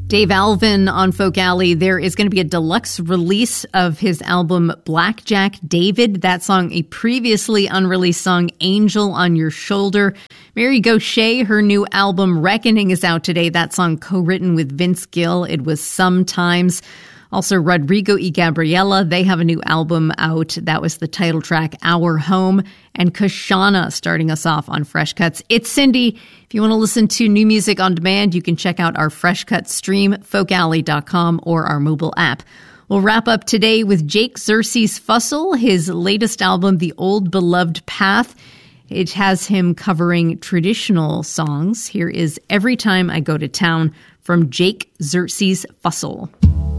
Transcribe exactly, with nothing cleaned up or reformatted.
Dave Alvin on Folk Alley. There is going to be a deluxe release of his album Blackjack David. That song, a previously unreleased song, Angel on Your Shoulder. Mary Gauthier, her new album Reckoning is out today. That song co-written with Vince Gill. It was Sometimes. Also, Rodrigo y Gabriela, they have a new album out. That was the title track, Our Home. And Kashana starting us off on Fresh Cuts. It's Cindy. If you want to listen to new music on demand, you can check out our Fresh Cuts stream, folk alley dot com, or our mobile app. We'll wrap up today with Jake Xerxes Fussell, his latest album, The Old Beloved Path. It has him covering traditional songs. Here is Every Time I Go to Town from Jake Xerxes Fussell.